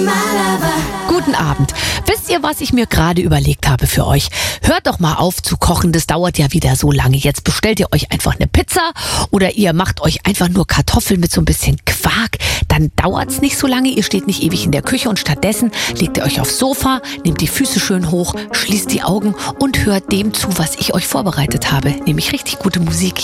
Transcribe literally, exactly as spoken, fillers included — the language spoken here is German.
Guten Abend. Wisst ihr, was ich mir gerade überlegt habe für euch? Hört doch mal auf zu kochen, das dauert ja wieder so lange. Jetzt bestellt ihr euch einfach eine Pizza oder ihr macht euch einfach nur Kartoffeln mit so ein bisschen Quark. Dann dauert's nicht so lange, ihr steht nicht ewig in der Küche und stattdessen legt ihr euch aufs Sofa, nehmt die Füße schön hoch, schließt die Augen und hört dem zu, was ich euch vorbereitet habe, nämlich richtig gute Musik.